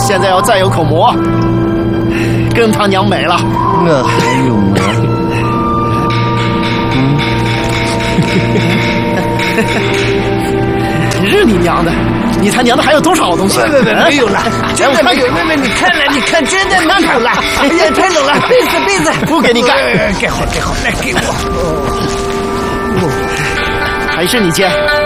现在要再有口蘑，跟他娘美了。 我还有蘑。 日你娘的！你他娘的还有多少东西？ 没有了，真的没有。妹，你看了，你看，真的没有了。哎呀，太冷了，被子， 不给你盖。 盖好，来给我。 还是你接。